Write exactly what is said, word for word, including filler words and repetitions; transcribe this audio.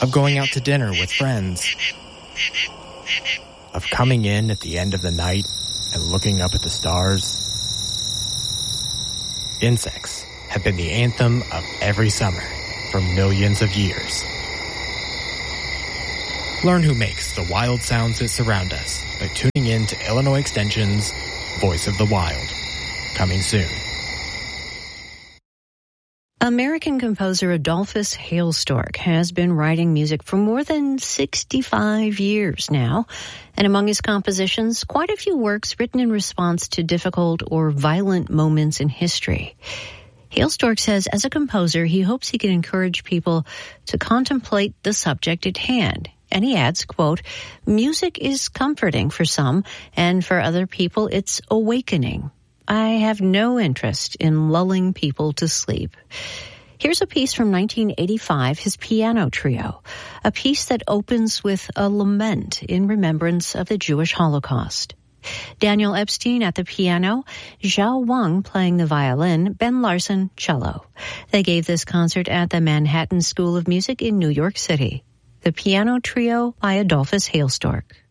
of going out to dinner with friends, of coming in at the end of the night and looking up at the stars. Insects have been the anthem of every summer for millions of years. Learn who makes the wild sounds that surround us by tuning in to Illinois Extension's Voice of the Wild. Coming soon. American composer Adolphus Hailstork has been writing music for more than sixty-five years now, and among his compositions, quite a few works written in response to difficult or violent moments in history. Hailstork says as a composer, he hopes he can encourage people to contemplate the subject at hand. And he adds, quote, "Music is comforting for some, and for other people it's awakening. I have no interest in lulling people to sleep." Here's a piece from nineteen eighty-five, his Piano Trio, a piece that opens with a lament in remembrance of the Jewish Holocaust. Daniel Epstein at the piano, Zhao Wang playing the violin, Ben Larson cello. They gave this concert at the Manhattan School of Music in New York City. The Piano Trio by Adolphus Hailstork.